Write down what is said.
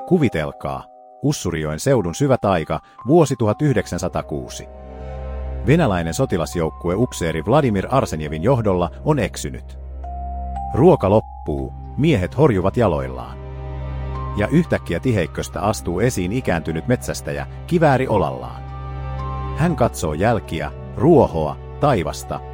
Kuvitelkaa, Ussurijoen seudun syvä taika, vuosi 1906. Venäläinen sotilasjoukkue upseeri Vladimir Arsenjevin johdolla on eksynyt. Ruoka loppuu, miehet horjuvat jaloillaan. Ja yhtäkkiä tiheikköstä astuu esiin ikääntynyt metsästäjä, kivääri olallaan. Hän katsoo jälkiä, ruohoa, taivasta,